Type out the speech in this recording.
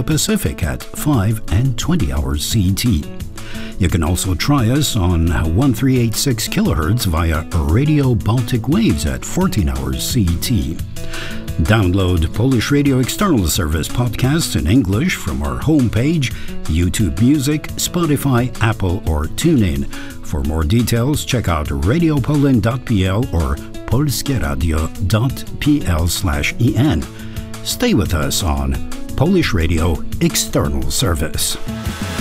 Pacific at 5 and 20 hours CET. You can also try us on 1386 kHz via Radio Baltic Waves at 14 hours CET. Download Polish Radio External Service podcasts in English from our homepage, YouTube Music, Spotify, Apple, or TuneIn. For more details, check out radiopoland.pl or polskieradio.pl/en. Stay with us on Polish Radio External Service.